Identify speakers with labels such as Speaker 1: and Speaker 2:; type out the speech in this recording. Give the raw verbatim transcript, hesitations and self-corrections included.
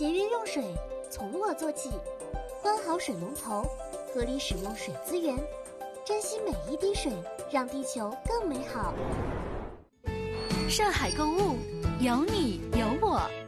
Speaker 1: 节约用水，从我做起。关好水龙头，合理使用水资源，珍惜每一滴水，让地球更美好。
Speaker 2: 上海购物，有你有我。